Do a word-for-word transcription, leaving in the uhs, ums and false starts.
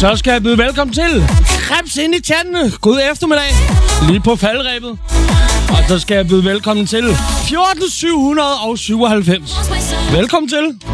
Så skal jeg byde velkommen til Krebs ind i tandene. God eftermiddag. Lige på faldrebet. Og så skal jeg byde velkommen til fjorten syv hundrede syvoghalvfems. Velkommen til.